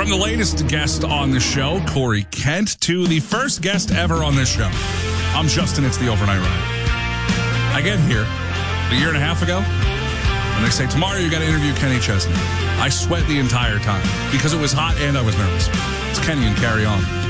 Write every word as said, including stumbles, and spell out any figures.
From the latest guest on the show, Corey Kent, to the first guest ever on this show. I'm Justin, it's the Overnight Ride. I get here a year and a half ago, and they say, tomorrow you got to interview Kenny Chesney. I sweat the entire time because it was hot and I was nervous. It's Kenny and Carry On.